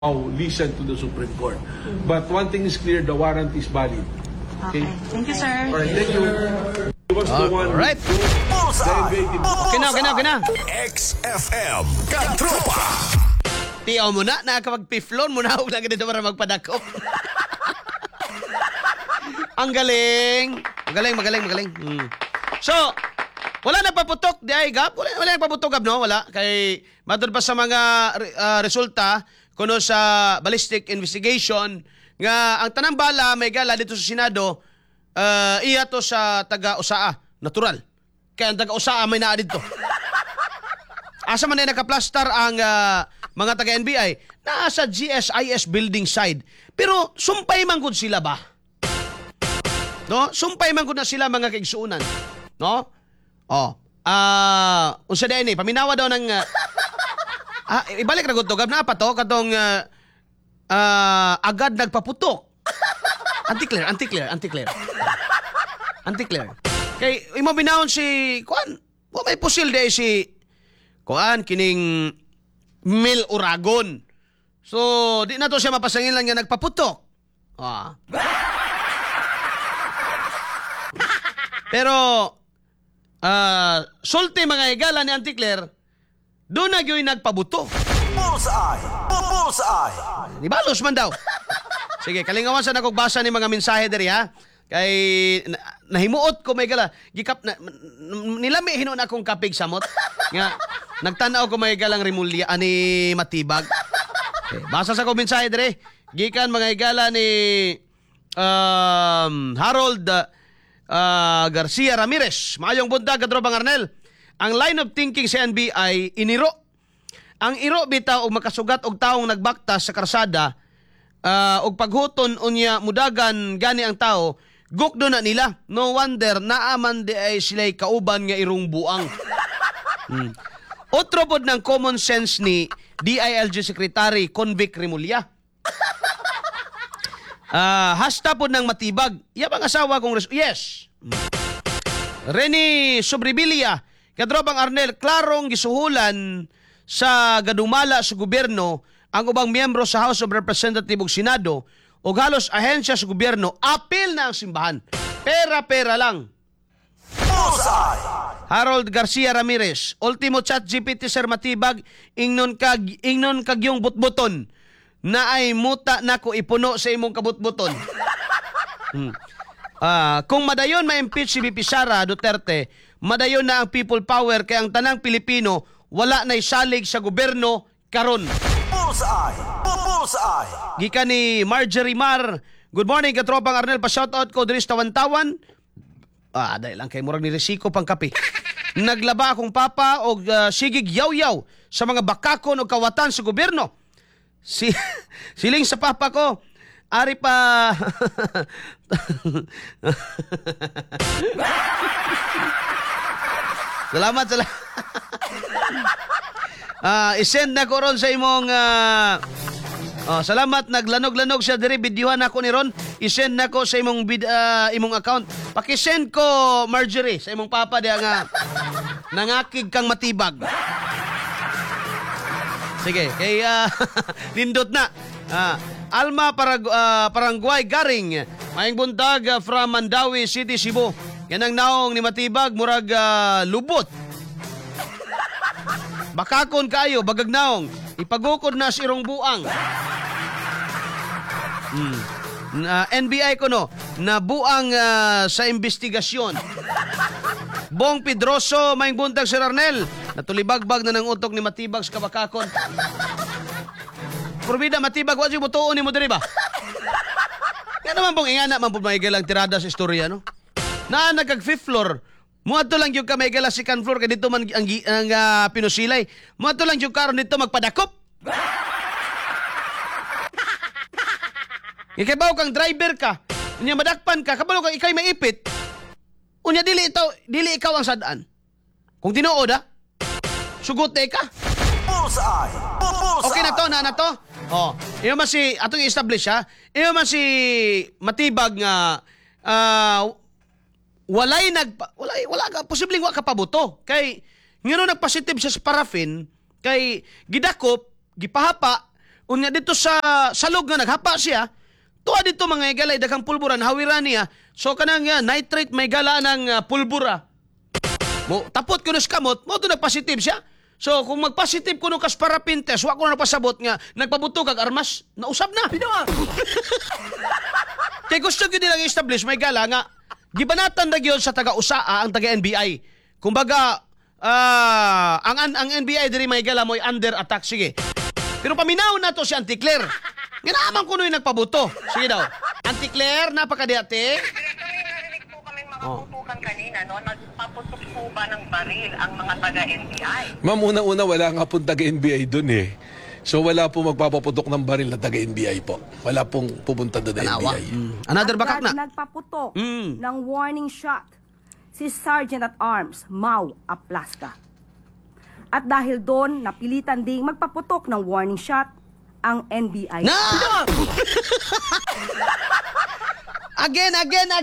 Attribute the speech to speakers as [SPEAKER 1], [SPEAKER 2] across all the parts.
[SPEAKER 1] listen to the Supreme Court. But one thing is clear, the warrant is valid.
[SPEAKER 2] Okay. Thank you, sir.
[SPEAKER 1] All right, thank you. He was the one
[SPEAKER 3] Alright.
[SPEAKER 1] who invaded.
[SPEAKER 3] Okay na.
[SPEAKER 4] XFM Katropa.
[SPEAKER 3] Tiyaw mo na, nakakapag-piflon mo na ako lang dito para magpadakop. Ang galing. Magaling. So, wala nagpaputok, di ay gap? Wala nagpaputok, gap, no? Wala. Kay, matod pa sa mga resulta, kuno sa ballistic investigation, nga ang tanang bala may gala dito sa Senado, iya to sa taga-Usaa. Natural. Kaya ang taga-Usaa may naa dito. Asa man na nakaplastar ang mga taga-NBI, nasa GSIS building side. Pero sumpay man gud sila ba? No? Sumpay man gud na sila mga kaigsuunan. No? Unsa din ni paminawa daw ng ibalik ra gud to gab na pa to katong agad nagpaputok. Anti-clear. Kay imo binawon si kuan, wa may pusil day si kuan kining Mil Uragon. So, di na to siya mapasangin lang nga nagpaputok. Pero, sulti mga higala ni Anticler, doon na yung nagpabuto.
[SPEAKER 4] Bullseye.
[SPEAKER 3] Di balos man daw. Sige, kalingawan sa nakugbasa ni mga mensahe diri ha. Kay nahimuot ko may gala. Gikap na nilami hinon akong kapig samot. Nga nagtanaw ko may galang rimulya ani matibag. Okay, basa sa mensahe diri. Gikan mga higala ni Harold Garcia Ramirez. Maayong buntag Katrobang Arnel. Ang line of thinking sa NBI iniro. Ang iro bitaw og makasugat og taong nagbaktas sa karsada og paghuton unya mudagan gani ang tao, gukdo na nila. No wonder naaman di ay sila'y kauban nga irong buang. Otro pod ng common sense ni DILG Secretary Convict Remulla. Hasta pod ng matibag. Iya bang asawa kong yes. Rene Sobribilia, Katrobang Arnel, klarong gisuhulan sa gadumala sa gobyerno ang ubang miyembro sa House of Representatives ug Senado ug halos ahensya sa gobyerno apil na ang simbahan. Pera lang.
[SPEAKER 4] Bullseye.
[SPEAKER 3] Harold Garcia Ramirez, ultimo chat GPT sir matibag ingnon kag yung butbuton na ay muta nako ipuno sa imong kabutbuton. Kung madayon ma-impeach si VP Sara Duterte, madayon na ang people power kay ang tanang Pilipino wala na'y salig sa gobyerno karon.
[SPEAKER 4] Bullseye.
[SPEAKER 3] Gikan ni Marjorie Mar. Good morning Katropang Arnel, pa-shoutout ko diri sa Tawan-Tawan. Dahil lang kay murag ni Risiko pang kape. Naglaba akong papa og sigig yaw-yaw sa mga bakakon o kawatan sa gobyerno. Siling sa papa ko, ari pa Salamat. Isend na ko ron sa imong salamat, naglanog-lanog siya diri, bidyuhan ako ni ron. Isend na ko sa imong imong account. Pakisend ko Marjorie sa imong papa diha nga nangakig kang matibag. Sige, kay nindot na. Alma Parangguay Garing, maayong buntag from Mandawi City, Cebu. Yan ang naong ni matibag murag lubot. Bakakon kayo, bagag naong. Ipagukod na si irong buang. NBI ko no, na buang sa investigasyon. Bong Pedroso, maing buntag Sir Arnel. Natulibagbag na ng utok ni matibag sa kabakakon. Probida matibag, wala siya mutuon ni mo diri ba? Yan naman pong ingana man po may galang tirada sa istorya, no? Na nagkag-fifth floor. Muadto lang yung kamay gala second floor kay dito man ang pinusilay. Muadto lang yung karon dito magpadakop. Ikabaw kang driver ka. Unya madakpan ka, kabalo kang ikay maipit. Unya dili ikaw ang sadaan. Kung tinuod sugote ka.
[SPEAKER 4] Bullseye.
[SPEAKER 3] Okay na to. Iyo man si atong i-establish ha. Iyo man si matibag nga wala ka posibleng wa ka pabuto kay ngano nagpositive siya sa paraffin kay gidakop gipahapa unya dito sa salog nga naghapa siya, tuwa dito mga igalay, daghang pulbura, nahawiran niya. So kanang nitrate may gala ng pulbura. Mo, tapot ko na kamot, mo to nagpositive siya. So kung magpositive ko nung kasparapin test, wa ko na napasabot nga, nagpabuto kag armas, nausab na. Kaya gusto ko nilang establish, may gala nga, gibanatan na yun sa taga-USAA, ang taga-NBI. Kumbaga, ang NBI diri may gala mo'y under attack, sige. Pero paminaw na to si Auntie Claire. Ginaaman ko nung nagpabuto. Sige daw. Auntie Claire, napakadiate.
[SPEAKER 5] Narinig po kami mga putukan kanina, no? Nagpaputok po ba ng baril ang mga taga-NBI?
[SPEAKER 1] Ma'am, una-una wala nga pong taga-NBI dun eh. So wala pong magpapaputok ng baril na taga-NBI po. Wala pong pupunta doon na
[SPEAKER 3] Tanawa.
[SPEAKER 1] NBI.
[SPEAKER 3] Another bakak
[SPEAKER 6] Agad
[SPEAKER 3] na.
[SPEAKER 6] nagpaputok ng warning shot si Sergeant at Arms Mau Aplaska. At dahil doon, napilitan ding magpaputok ng warning shot ang NBI.
[SPEAKER 3] Na! Again!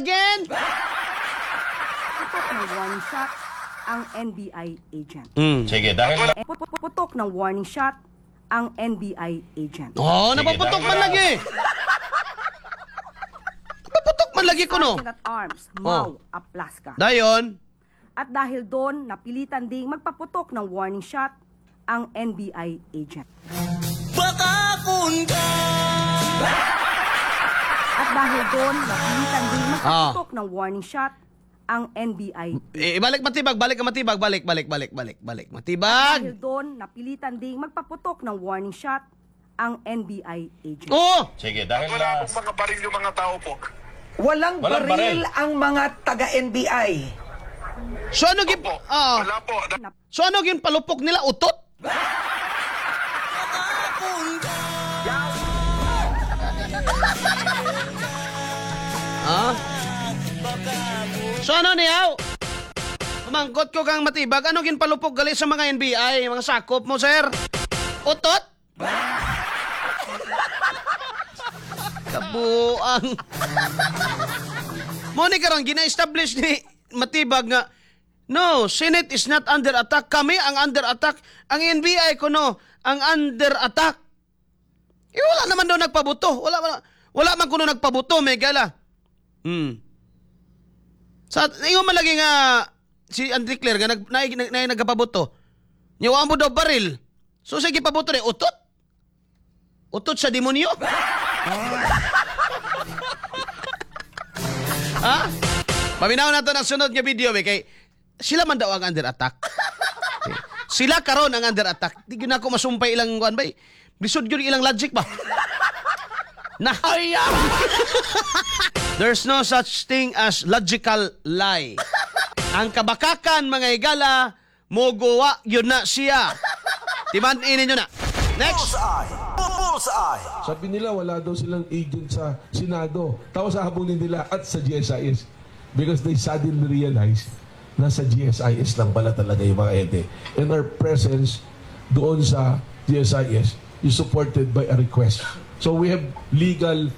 [SPEAKER 6] Putok ng warning shot ang NBI agent.
[SPEAKER 7] Sige, dahil
[SPEAKER 6] Putok ng warning shot ang NBI agent.
[SPEAKER 3] Oh, napaputok man lagi. Napaputok man lagi ko, no?
[SPEAKER 6] Sergeant at Arms Mau Aplaska.
[SPEAKER 3] Dayon.
[SPEAKER 6] At dahil doon, napilitan ding magpaputok ng warning shot ang NBI agent. At dahil doon, napilitan ding magpaputok ng warning shot ang NBI.
[SPEAKER 3] Balik matibag. Matibag.
[SPEAKER 6] Dahil doon, napilitan ding magpaputok ng warning shot ang NBI agent.
[SPEAKER 3] Oh!
[SPEAKER 7] sige, dahil
[SPEAKER 8] Wala pong mga baril yung mga tao po.
[SPEAKER 9] Walang
[SPEAKER 7] Walang
[SPEAKER 9] baril
[SPEAKER 7] baril.
[SPEAKER 9] ang mga taga-NBI.
[SPEAKER 3] So ano gin
[SPEAKER 8] Opo, wala po.
[SPEAKER 3] So ano gin palupok nila utot? So ano niyaw? Umangkot ko kang matibag. Ano gin palupok gali sa mga NBI, mga sakop mo, sir? Utot? Kabuang. Mo ni karang gina-establish ni matibag nga, no, Senate is not under attack. Kami ang under attack. Ang NBI ko, no, ang under attack. Eh, wala naman daw nagpabuto. Wala man kuno nagpabuto, may gala. Sa iyo man lagi nga si Auntie Claire nga nagpabuto. Nyawa mo daw baril. So sige pabuto ni utot. Utot sa demonyo. Ha? Paminaw na to ng sunod nga video, kay sila man daw ang under attack. Okay. Sila karon ang under attack. Di gyud ako masumpay ilang kuan bay. Bisod gyud ilang logic ba? Na. There's no such thing as logical lie. Ang kabakakan mga igala mogowa yun na siya. Timan-inin nyo na. Next.
[SPEAKER 4] Bullseye.
[SPEAKER 10] Sabi nila wala daw silang agent sa Senado. Tapos hahabulin nila at sa GSIS. Because they suddenly realize na sa GSIS lang pala talaga yung mga ede. And our presence doon sa GSIS is supported by a request. So we have legal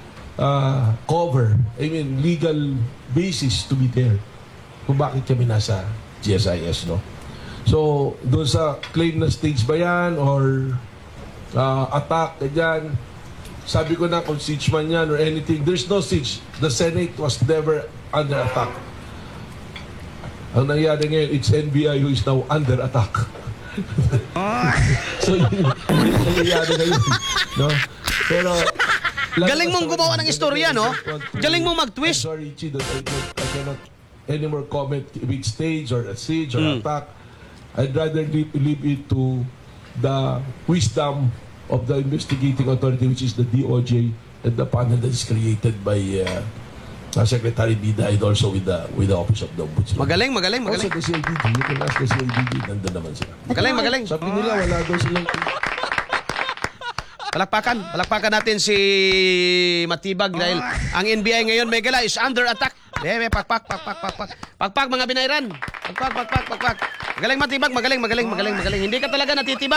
[SPEAKER 10] legal basis to be there kung bakit kami nasa GSIS, no? So, doon sa claim na stage ba yan or attack, ganyan, sabi ko na kung siege man yan or anything, there's no siege. The Senate was never under attack. Ang nangyari ngayon, it's NBI who is now under attack. So, yun ang nangyayari ngayon, no? Pero,
[SPEAKER 3] Galing mong gumawa ng istorya, no? Galing mong mag-twist.
[SPEAKER 10] I'm sorry, Chido, I cannot anymore comment if it's stage or a siege or attack. I'd rather leave it to the wisdom of the investigating authority, which is the DOJ, and the panel that is created by Secretary Bida and also with the Office of the Ombudsman.
[SPEAKER 3] Magaling.
[SPEAKER 10] Also the CIDG, you can ask the CIDG, nandun naman sila.
[SPEAKER 3] Magaling.
[SPEAKER 10] Sabi nila, wala daw silang...
[SPEAKER 3] Palakpakan natin si Matibag dahil ang NBI ngayon, Megala, is under attack. Pakpak. Pakpak mga binayran. Pakpak. Magaling Matibag, magaling. Hindi ka talaga natitibag.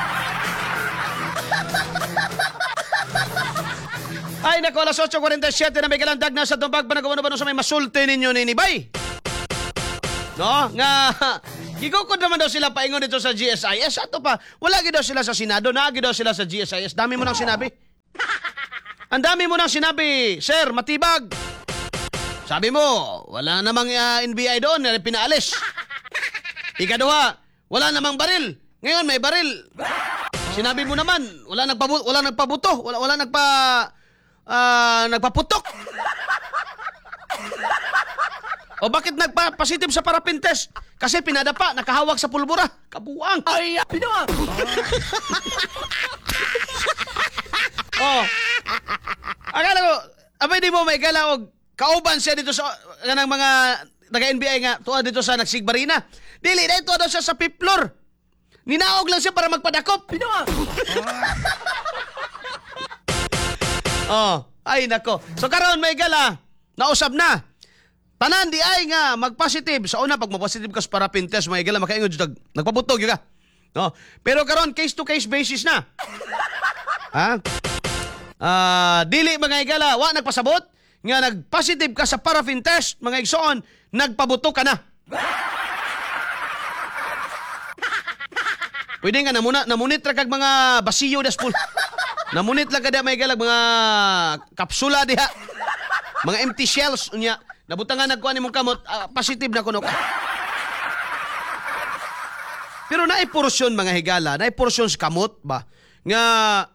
[SPEAKER 3] Ay, nako, alas 8:47 na may kalandag na sa tumbag pa nagawa sa may masulte ninyo ni Nibay. No? Nga, gigukod naman daw sila paingon dito sa GSIS. Ato pa, wala gid daw sila sa Senado, naagi daw sila sa GSIS. Dami mo nang sinabi. Ang dami mo nang sinabi, Sir, matibag. Sabi mo, wala namang NBI doon, pinaalis. Ikaduha, wala namang baril. Ngayon may baril. Sinabi mo naman, wala nagpabuto, wala nagpaputok. O bakit nagpa-positive sa parapin test? Kasi pinadapa, nakahawak sa pulbura. Kabuang. Ay, pinawa. Oh. Akala ko, abay di mo may gala og kauban siya dito sa kanang mga taga-NBI nga tuwa dito sa Nagsigbarina. Dili na ito daw siya sa fifth floor. Ninaog lang siya para magpadakop. Pinawa. Oh, ay nako. So karon may gala, nausab na. Tanan di ay nga mag-positive. Sa una pag mo-positive ka sa parapin test, may gala makaingon jud nagpabutog ka. No? Pero karon case to case basis na. Ha? Dili mga igala, wa nagpasabot nga nag-positive ka sa paraffin test, mga igsoon, nagpabuto ka na. Pwede nga namunit ra kag mga basiyo das pool. Namunit lang kada may galag mga kapsula diha. Mga empty shells unya. Nabutangan nagkuan nimong kamot, positive na kuno ka. Pero naay porsyon mga higala, naay porsyon sa kamot ba nga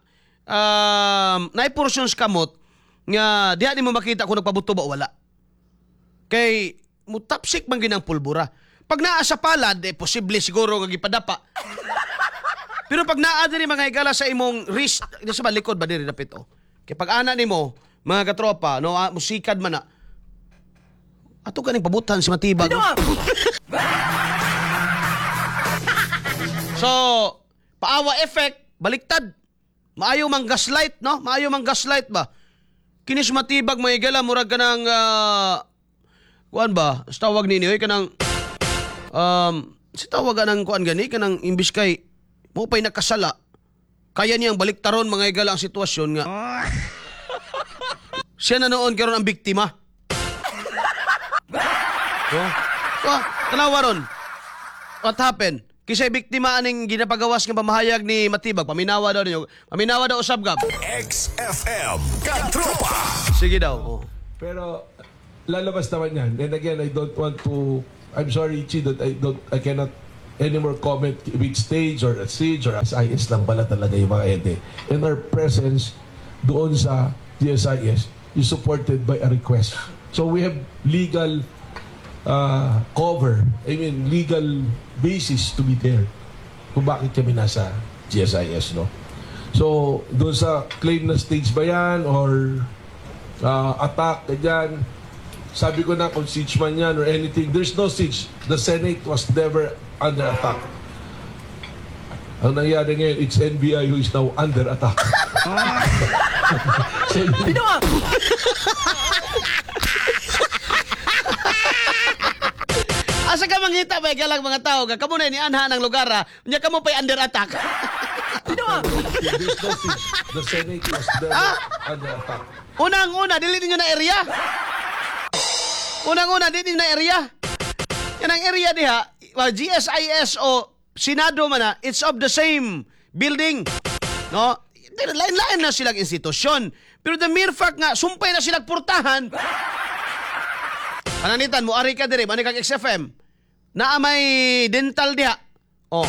[SPEAKER 3] naay porsyon sa kamot nga diha nimo makita kung nagpabuto ba o wala. Kay mutapsik man ginang pulbura. Pag naa sa palad, posible siguro nga gipadapa. Pero pag naa diri mga higala sa imong wrist, sa balikod ba diri dapit o. Kay pag ana nimo mga katropa, no, musikad man na. Ato kaning pabutan si matibag. So, paawa effect, baliktad. Maayo mang gaslight, no? Maayo mang gaslight ba? Kinis matibag may gala murag kanang kuan ba? Sa tawag nini oy kanang si tawag anang kuan gani kanang imbis kay mo pay nakasala. Kaya niyang baliktaron mga igala ang sitwasyon nga. Siya na noon karon ang biktima. Tanawa ron. What happened? Kisay biktima aning ginapagawas ng pamahayag ni Matibag. Paminawa daw ninyo. Paminawa daw usab gab.
[SPEAKER 4] XFM Katropa.
[SPEAKER 3] Sige daw. Oh.
[SPEAKER 10] Pero lalabas naman yan. And again, I don't want to, I'm sorry, Chi, that I cannot anymore comment which stage or at siege or SIS lang pala talaga yung mga ede. And our presence doon sa GSIS is supported by a request. So we have legal cover, legal basis to be there kung bakit kami nasa GSIS, no? So, doon sa claim na stage ba yan or attack, ganyan, sabi ko na kung siege man yan or anything, there's no siege. The Senate was never under attack. Ang nangyari ngayon, it's NBI who is now under attack.
[SPEAKER 3] Asa ka mangita ba galang mga tao ka kamo na ni anha ng lugar unya kamo pay under attack.
[SPEAKER 10] There's no siege. The Senate was never under attack.
[SPEAKER 3] Unang-una dili ninyo na area. Unang-una dili na area. Yan ang area diha, GSIS o Senado man na, it's of the same building. No? Lain-lain na silang institusyon. Pero the mere fact nga sumpay na silang portahan. Pananitan mo ari ka diri, mani kag XFM. Naa may dental diha. Oh.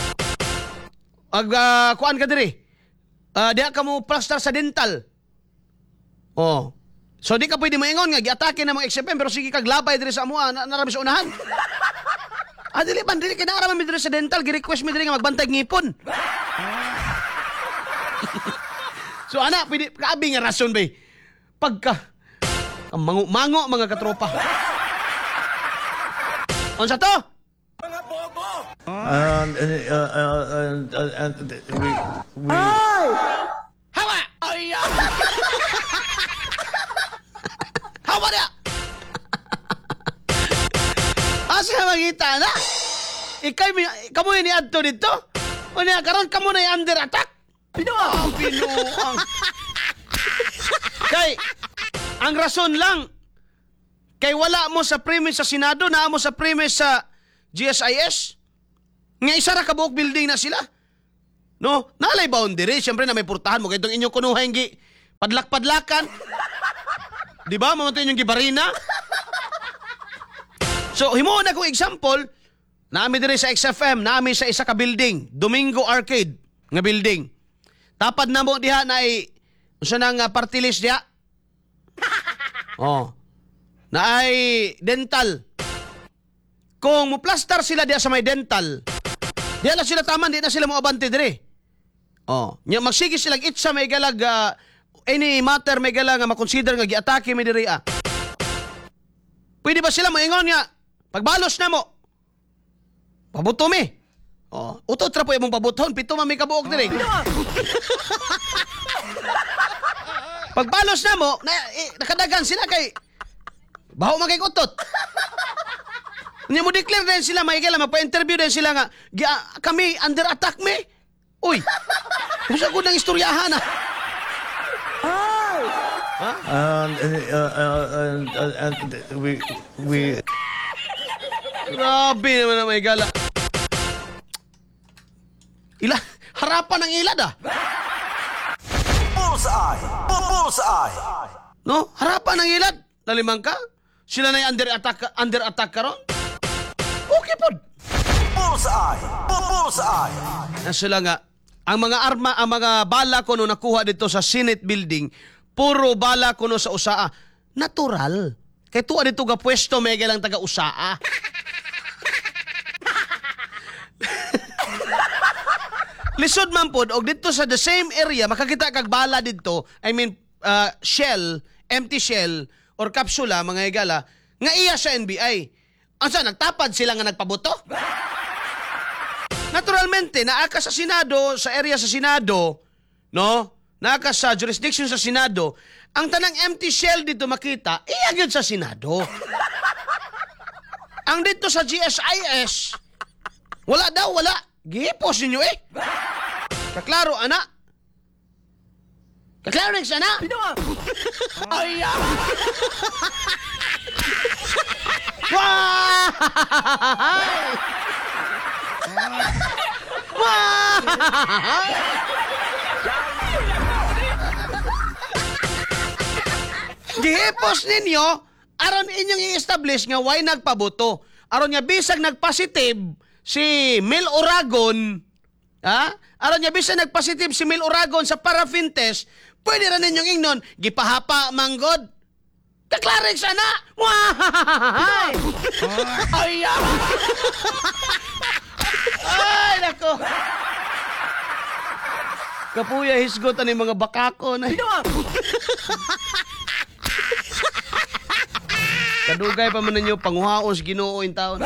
[SPEAKER 3] Kuan ka diri. Diha ka mo plaster sa dental. Oh. So di ka pwede maingon nga giatake na mga XFM pero sige kag labay diri sa amuha narami sa unahan. Dili man dili kay naaraman mi diri sa dental, gi-request mi diri nga magbantay ngipon. So ana pwede kaabi nga rason bay. Pagka ang mango mga katropa. Unsa to?
[SPEAKER 4] Mga bobo!
[SPEAKER 3] Hawa! Ay! Hawa na! Asa magita na? Kamu ni adto dito? O niya, karon kamu na under attack? Pinuang! Kay, ang rason lang, kay wala mo sa premise sa Senado, naa mo sa premise sa GSIS. Nga isa ra ka buok building na sila. No, nalay boundary, syempre na may purtahan mo kay itong inyong kunuha yung padlak-padlakan. Di ba? Mga inyong gibarina. So, himo na kong example, naami dire sa XFM, naami sa isa ka building, Domingo Arcade nga building. Tapad na mo diha na ay usa nang party list diha. Oh. Na ay dental. Kung muplastar sila diha sa may dental, diha na sila taman, di na sila mo abante dire. Oh, nya magsige silang itsa may galag any matter may galag nga makonsider nga giatake mi diri ah. Pwede ba sila moingon nga pagbalos na mo? Pabuto mi. Oh, utot ra po imong pabuton, pito man may kabuok diri. Pagbalos na mo, nakadagan sila kay baho man kay utot. Nya mo declare din sila may galag magpa-interview din sila nga kami under attack me. Uy! Kung saan ko nang istoryahan, ha?
[SPEAKER 7] We
[SPEAKER 3] Grabe naman na may gala. Harapan ng ilad, ah.
[SPEAKER 4] Bullseye! Bullseye!
[SPEAKER 3] No? Harapan ng ilad. Nalimang ka? Sila na yung under attack ka ron? Okay po.
[SPEAKER 4] Bullseye! Bullseye!
[SPEAKER 3] Sila nga, ang mga arma, ang mga bala ko no nakuha dito sa Senate building, puro bala ko no sa usaa. Natural. Kaya tuwa dito ga pwesto, may galang taga usaa. Lisod man po, og dito sa the same area, makakita kag bala dito, I mean, shell, empty shell, or kapsula, mga higala, nga iya sa NBI. Asa, nagtapad sila nga nagpaboto? Naturalmente, naaka sa Senado, sa area sa Senado, no? Naaka sa jurisdiction sa Senado, ang tanang empty shell dito makita, iyagid sa Senado. Ang dito sa GSIS, wala daw, wala. Gihipos ninyo eh. Kaklaro, ana. Kaklaro, next, ana. Ay, Gihipos ninyo aron inyong i-establish nga why nagpaboto. Aron nga bisag nagpositive si Mel Oragon, ha? Aron nga bisag nagpositive si Mel Oragon sa paraffin test, pwede ra ninyong ingnon gipahapa manggod. Kaklaro sana. Ay, ay, nako. Kapuya, hisgot ani mga bakako na. Kadugay pa man ninyo panguhaos Ginoo in taon.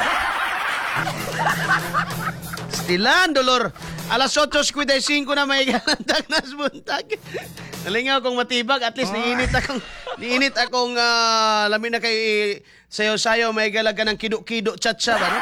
[SPEAKER 3] Stilan, dolor. Alas 8:55 na may galantag nas buntag. Nalingaw kong matibag, at least niinit akong lamin na kay sayo-sayo may galag ka ng kido-kido chat-chat, ano?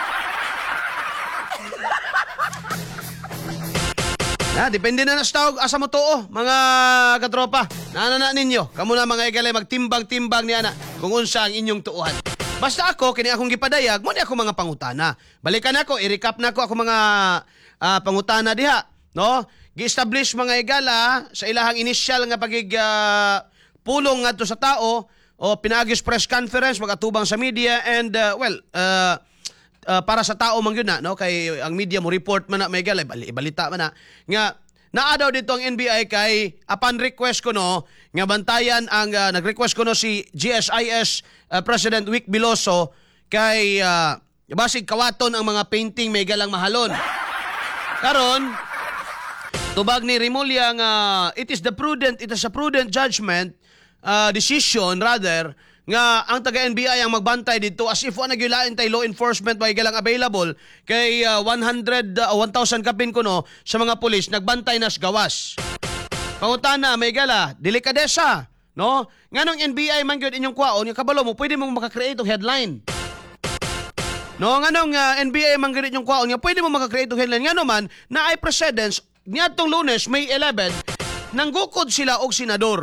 [SPEAKER 3] Depende na sa tawag asa mo to, mga katropa. Naana ninyo, kamo na mga igalay magtimbang-timbang niya na kung unsa ang inyong tuuhan. Basta ako, kini akong gipadayag, mo ni ako mga pangutana. Balikan ako, i-recap na ako mga pangutana diha, no? Gi-establish mga igala sa ilahang initial nga pagig pulong ngadto sa tao o pinagis press conference magatubang sa media and para sa tao man gyud na, no, kay ang media mo report man na may galay balita man na nga naa daw dito ang NBI kay upon request ko no nga bantayan ang nag-request ko no si GSIS President Vic Biloso kay basig kawaton ang mga painting may galang mahalon. Karon tubag ni Rimulya nga it is a prudent judgment decision rather nga ang taga-NBI ang magbantay dito as if wala gyulain tay law enforcement may galang available kay 1,000 kapin kuno sa mga pulis nagbantay nas gawas. Pangutana may gala delikadesa, no? Nganong NBI man gyud inyong kwaon yung kabalo mo pwede mong maka-create og headline. No, nganong NBI man gyud inyong kwaon nga pwede mo maka-create og headline ngano man na ay precedents niadtong Lunes May 11 nanggukod sila og senador.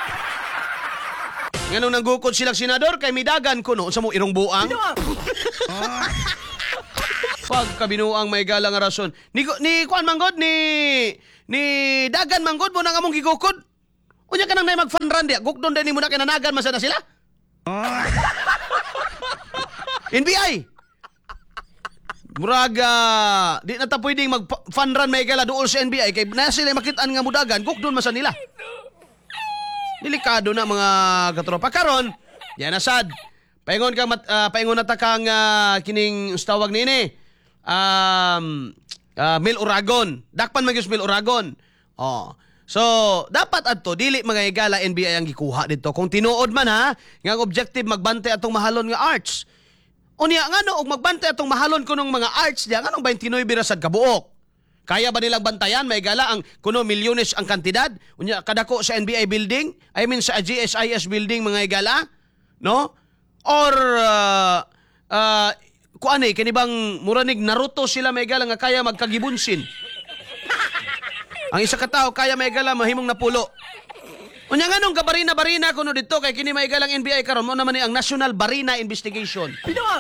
[SPEAKER 3] Nganong nanggukod silang senador kay midagan kuno sa mo irong buang. Pag kabinuang may gala nga rason. Ni kuan manggod ni Dagan manggod mo nang among gigukod. Unya ka nang nay mag-funrun dia. Gukdon din mo na kinanagan man sana sila. NBI. Muraga, di na ta pwedeng mag-fun run may gala dool sa NBI kay na sila makitaan nga mudagan, gukdon man sa nila. Delikado na mga katropa karon. Yan na sad. Paingon na ta kang kining tawag nini. Mil Uragon. Dakpan man gyud Mil Uragon. Oh. So, dapat adto dili mga igala NBI ang gikuha dito. Kung tinuod man ha, nga ang objective magbantay atong mahalon nga arts. Unya ngano og magbantay atong mahalon kunong mga arts diya nganong 29 birasad kabuok. Kaya ba nilang bantayan may gala ang kuno milyones ang kantidad? Unya kadako sa NBI building, I mean sa GSIS building mga igala, no? Or kuanay kanibang muranig Naruto sila may gala nga kaya magkagibunsin. Ang isa ka tao kaya may gala mahimong napulo. Unya nganong kabarina-barina kuno dito kay kini may galang NBI karon mo naman ni ang National Barina Investigation.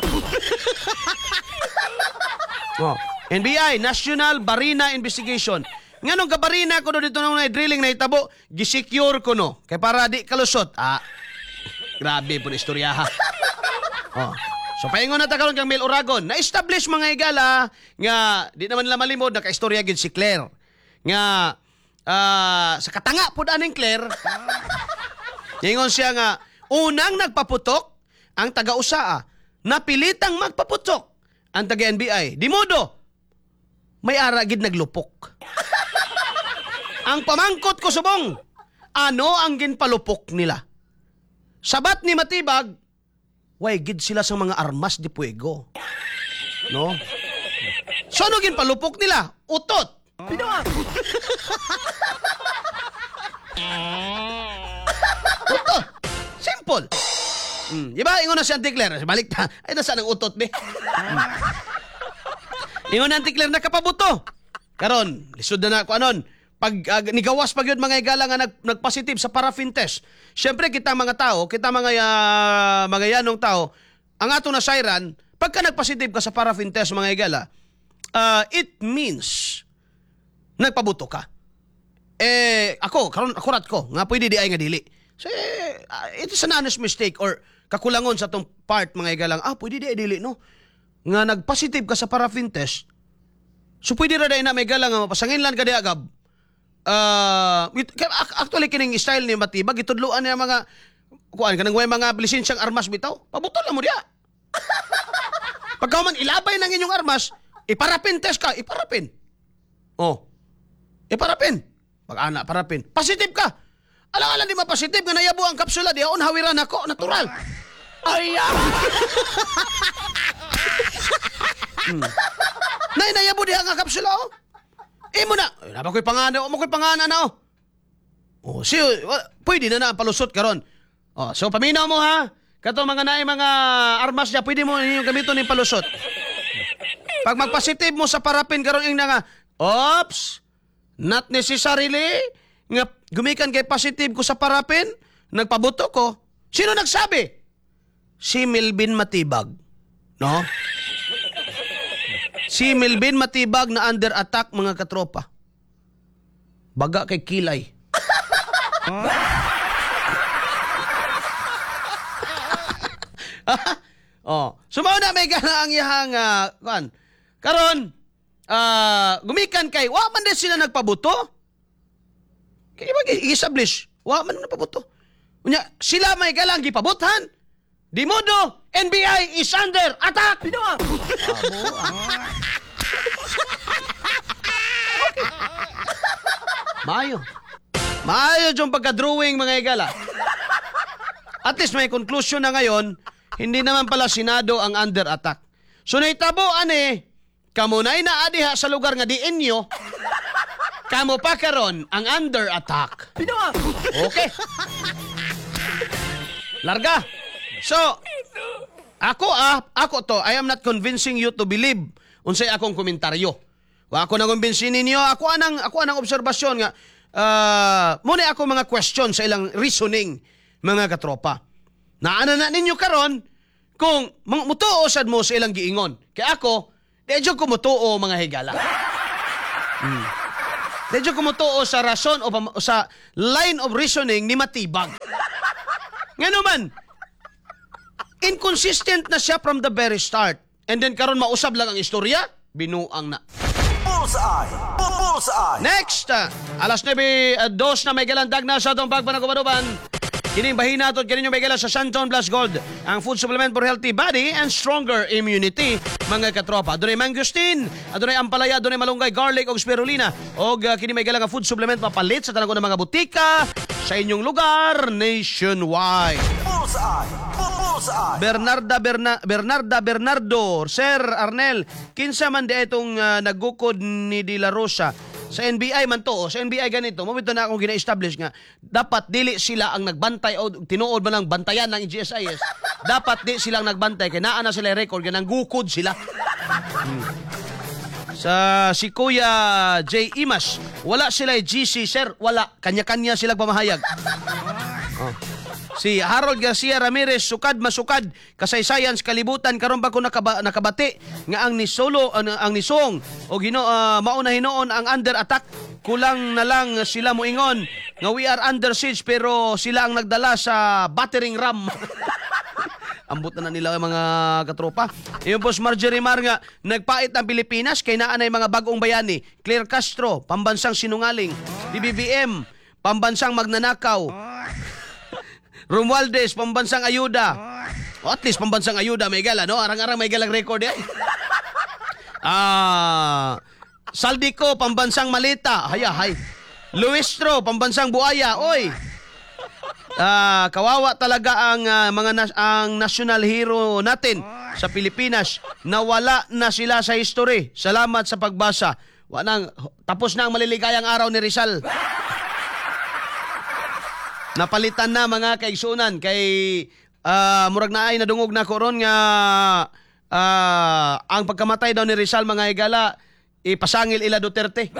[SPEAKER 3] Oh, NBI, National Barina Investigation. Nganong kabarina kuno dito nang drilling na itabo, gisecure kuno kay para di kalusot. Grabe po na istorya ha. Oh. So paingon na ta karon kang Mil Uragon. Na-establish mga igala nga di naman nila malimod naka-istorya gid si Claire. Nga sa katanga po aning Claire. Ingon siya nga unang nagpaputok ang taga-usaa, napilitang magpaputok ang taga-NBI. Di modo may ara gid naglupok. Ang pamangkot ko subong, ano ang ginpalupok nila? Sabat ni Matibag, way gid sila sa mga armas de fuego. No? So ano ginpalupok nila? Utot. Utot. Simple. Diba? Ingon na si Auntie Claire. Balik ta. Ay, nasa ng utot, be. Ingon na Auntie Claire, nakapabuto. Karon, lisod na ako anon. Pag nigawas pag yun mga igala nga nagpositive sa paraffin test. Siyempre, kita mga tao, kita mga yanong tao, ang ato na siren, pagka nagpositive ka sa paraffin test mga igala, it means nagpabuto ka. Ako, karon akurat ko, nga pwede di ay nga dili. So, it is an honest mistake or kakulangon sa tong part mga igalang, pwede di ay dili, no? Nga nag-positive ka sa paraffin test, so pwede ra day na may galang nga mapasangin lang ka di agab. Actually, kining style ni Matibag, itudluan niya mga, kanang way mga lisensyang armas bitaw, pabutol lang mo diya. Pagka man ilabay ng inyong armas, iparapin test ka, iparapin. Iparapin. Pag-ana, parapin. Positive ka. Alang-alang di ma-positive nga nayabo ang kapsula. Di aon hawiran ako. Natural. Ayaw! Nayabo di ang kapsula, oh. Imo na. Napa ko'y pangana. O, mako'y pangana na, oh. Pwede na ang palusot karon. So, paminaw mo, ha? Kato mga naay mga armas niya, pwede mo yung gamiton ng palusot. Pag mag-positive mo sa parapin karon yung nga, oops! Not necessarily nga gumikan kay positive ko sa parapin, nagpabuto ko. Sino nagsabi? Si Melvin Matibag. No? Si Melvin Matibag na under attack mga katropa. Baga kay kilay. Sumaw na may gana ang iyahang karon gumikan kay wa man din sila nagpabuto. Kaya mag-establish, wa man nagpabuto. Unya, sila may galang gipabuthan. Di modo, NBI is under attack. Mayo. Mayo yung pagka-drawing mga igala. At least may conclusion na ngayon, hindi naman pala Senado ang under attack. So naitabo kamo na inaadiha sa lugar nga di inyo, kamo pa karon ang under attack. Okay. Larga. So, ako to, I am not convincing you to believe unsay akong komentaryo. Wa ako nang kumbinsin ninyo, ako anang obserbasyon nga muna ako mga question sa ilang reasoning mga katropa. Naana na ninyo karon kung mutuo sad mo sa ilang giingon. Kaya ako Medyo kumutuo mga higala. Medyo kumutuo sa rason o sa line of reasoning ni Matibag. Nga naman, inconsistent na siya from the very start. And then karon mausab lang ang istorya, binuang na.
[SPEAKER 4] Bullseye. Bullseye.
[SPEAKER 3] Next, alas 9:02 na may galandag na sa itong pagpanagubanuban. Kining bahina at kining may gala sa Santon Plus Gold, ang food supplement for healthy body and stronger immunity, mga katropa. Doon ay mangustin, doon ay ampalaya, doon ay malunggay, garlic o spirulina. O kining may gala nga food supplement mapalit sa talagang mga butika sa inyong lugar nationwide.
[SPEAKER 4] Bullseye. Bullseye.
[SPEAKER 3] Bernardo, Sir Arnel, kinsa man di itong naggukod ni De La Rosa. Sa NBI man to, sa NBI ganito, momento na akong gina-establish nga, dapat dili sila ang nagbantay o tinuod man lang bantayan ng GSIS. Dapat di sila ang nagbantay, kaya naa na sila record, kaya nanggukod sila. Sa si Kuya J. Imas, wala sila GC, sir, wala. Kanya-kanya sila pamahayag. Si Harold Garcia Ramirez, sukad masukad, kasaysayan sa kalibutan, karon ba ko nakabati nga ang ni Solo, ang ni Song o mauna hinoon ang under attack, kulang na lang sila moingon nga we are under siege pero sila ang nagdala sa battering ram. Ambot na nila mga katropa. Yung po Marjorie Mar nga, nagpait ang Pilipinas kay naa nay mga bagong bayani. Claire Castro, pambansang sinungaling. BBM, pambansang magnanakaw. Romualdez, pambansang ayuda. O at least pambansang ayuda, may gala, no? Arang-arang may galang record yan. Saldico, pambansang malita. Hay. Luistro, pambansang buaya. Oy. Kawawa talaga ang ang national hero natin sa Pilipinas. Nawala na sila sa history. Salamat sa pagbasa. Tapos na ang maliligayang araw ni Rizal. Napalitan na mga kaigsunan kay murag na ay nadungog na koron nga ang pagkamatay daw ni Rizal mga higala ipasangil ila Duterte.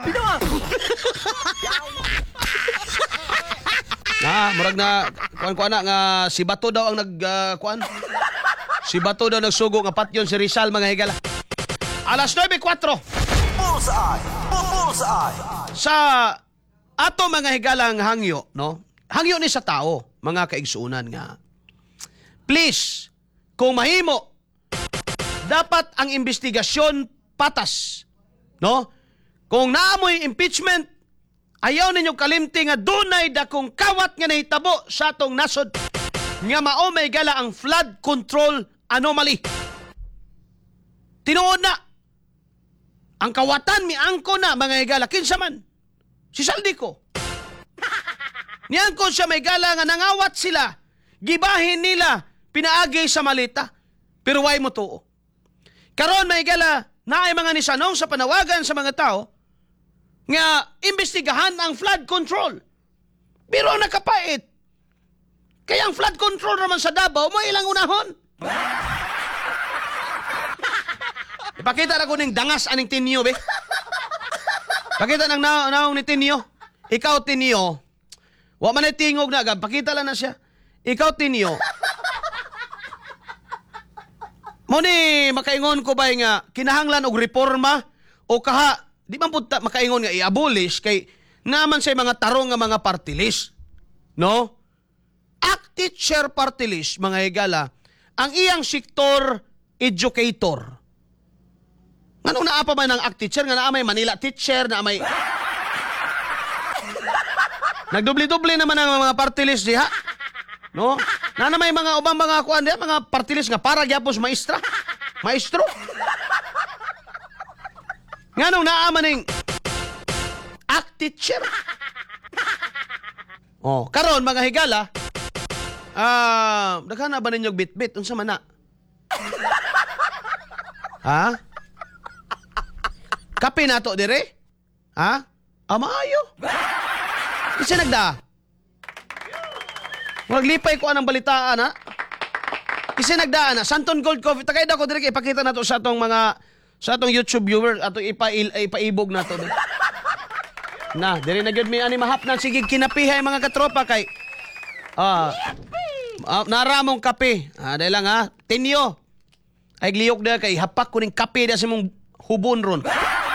[SPEAKER 3] Murag na kuan na nga si Bato daw ang si Bato daw nagsugo nga patyon si Rizal mga higala. Alas 9:04.
[SPEAKER 4] Bullseye. Bullseye.
[SPEAKER 3] Sa ato mga higalang hangyo, no? Hangyo ni sa tao, mga kaigsuunan nga. Please, kung mahimo, dapat ang investigasyon patas. No? Kung naamoy impeachment, ayaw ninyo kalimti nga dunay dakong kawat nga nahitabo sa atong nasod nga mao may gala ang flood control anomaly. Tinuod na. Ang kawatan miangko na mga higala kinsa man. Si Saldico. Niyan ko siya may gala nga nangawat sila. Gibahin nila, pinaagi sa malita. Pero way mo tuo. Karon may gala na ay mga nisanong sa panawagan sa mga tao nga imbestigahan ang flood control. Pero nakapait. Kaya ang flood control naman sa Davao, mo ilang unahon. Ipakita na ko ning dangas aning Tinio, be. Pakita ng naong ni Tinio. Ikaw, Tinio, wa man ay tingog na agad. Pakita lang na siya. Ikaw, Tinio. Mo ni makaingon ko ba nga kinahanglan og reforma o kaha di man pud makaingon nga i-abolish kay naman sa mga tarong nga mga party list. No? Active chair party list, mga higala, ang iyang sektor educator. Nganong naa pa man ang active chair nga naa may Manila teacher, naa may nagdubli-dubli naman ang mga party list diha. No? Na may mga ubang mga kuan diha, mga party list nga para gyapos maestro. Nganong naa man ning act teacher. Oh, karon mga higala, daghan na ba ninyo bit-bit unsa man na? Ha? Kape nato dire? Ha? Maayo. Isa nagda. Maglipay ko anang balitaan, ha? Kasi nagdaan na Santon Gold Coffee. Takay daw ko dire ipakita nato sa atong YouTube viewer atong ipaibog nato. Na, dire na gyud mi ani mahapnan sige kinapihay mga katropa kay naramong kape. Dahil lang ha. Tinio. Kay gliyok na kay hapak ko ning kape da sa mong hubon ron.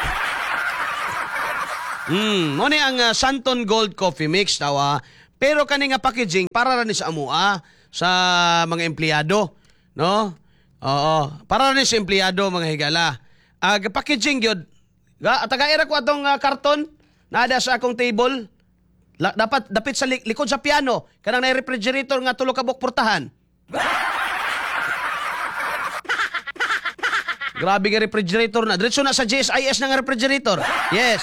[SPEAKER 3] Mo ni ang Santon Gold Coffee Mix tawa. Pero kani nga packaging para ra ni sa amua sa mga empleyado, no? Oo, para ra ni sa empleyado mga higala. Packaging gyud. Taga-ira ko atong karton nada sa akong table. Dapat dapit sa likod sa piano kanang na refrigerator nga tulo ka buok portahan. Grabe nga refrigerator na. Diretso na sa GSIS na nga refrigerator. Yes.